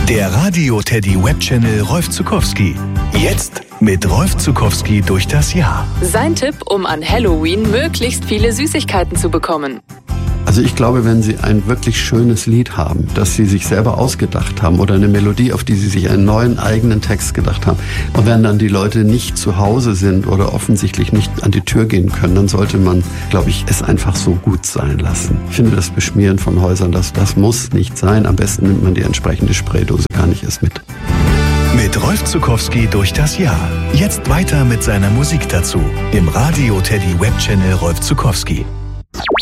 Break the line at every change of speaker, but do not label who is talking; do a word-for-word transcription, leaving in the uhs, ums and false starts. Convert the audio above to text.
Der Radio Teddy Webchannel Rolf Zuckowski. Jetzt mit Rolf Zuckowski durch das Jahr.
Sein Tipp, um an Halloween möglichst viele Süßigkeiten zu bekommen.
Also ich glaube, wenn Sie ein wirklich schönes Lied haben, das Sie sich selber ausgedacht haben oder eine Melodie, auf die Sie sich einen neuen eigenen Text gedacht haben, und wenn dann die Leute nicht zu Hause sind oder offensichtlich nicht an die Tür gehen können, dann sollte man, glaube ich, es einfach so gut sein lassen. Ich finde, das Beschmieren von Häusern, das, das muss nicht sein. Am besten nimmt man die entsprechende Spraydose gar nicht erst mit.
Mit Rolf Zuckowski durch das Jahr. Jetzt weiter mit seiner Musik dazu. Im Radio Teddy Webchannel Rolf Zuckowski.